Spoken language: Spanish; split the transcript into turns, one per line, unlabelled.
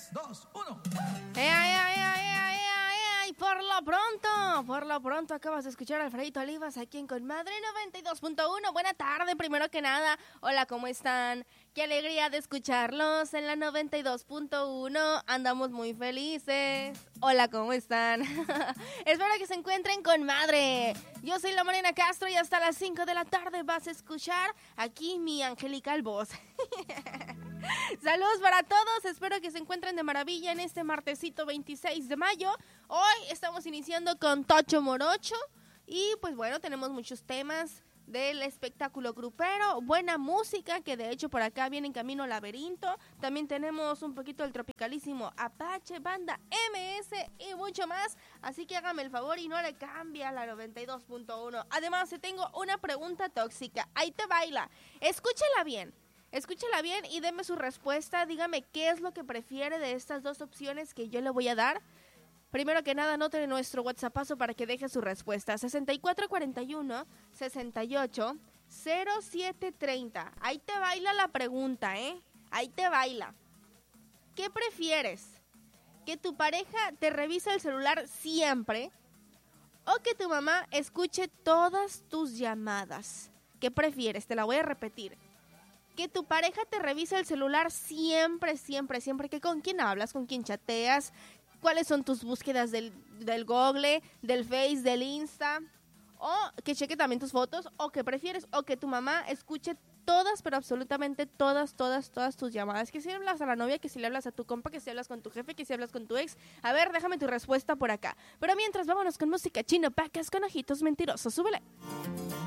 3, 2, 1.
Y por lo pronto acabas de escuchar a Alfredito Olivas aquí en Conmadre 92.1. Buena tarde, primero que nada. Hola, ¿cómo están? Qué alegría de escucharlos en la 92.1. Andamos muy felices. Hola, ¿cómo están? Espero que se encuentren con madre. Yo soy la Morena Castro y hasta las 5 de la tarde vas a escuchar aquí mi angelical voz. Saludos para todos, espero que se encuentren de maravilla en este martesito 26 de mayo. Hoy estamos iniciando con Tocho Morocho y pues bueno, tenemos muchos temas del espectáculo grupero, buena música, que de hecho por acá viene en camino Laberinto. También tenemos un poquito del tropicalísimo Apache, Banda MS y mucho más. Así que hágame el favor y no le cambie a la 92.1. Además, te tengo una pregunta tóxica. Ahí te baila. Escúchela bien y deme su respuesta. Dígame qué es lo que prefiere de estas dos opciones que yo le voy a dar. Primero que nada, anote nuestro WhatsAppazo para que deje su respuesta. 6441-68-0730. Ahí te baila la pregunta, ¿eh? Ahí te baila. ¿Qué prefieres? ¿Que tu pareja te revise el celular siempre o que tu mamá escuche todas tus llamadas? ¿Qué prefieres? Te la voy a repetir. Que tu pareja te revise el celular siempre. Que ¿con quién hablas? ¿Con quién chateas? ¿Cuáles son tus búsquedas del Google, del Face, del Insta? O que cheque también tus fotos. ¿O qué prefieres? O que tu mamá escuche todas, pero absolutamente todas tus llamadas. Que si le hablas a la novia, que si le hablas a tu compa, que si hablas con tu jefe, que si hablas con tu ex. A ver, déjame tu respuesta por acá. Pero mientras, vámonos con música chino, pacas con ojitos mentirosos. Súbele.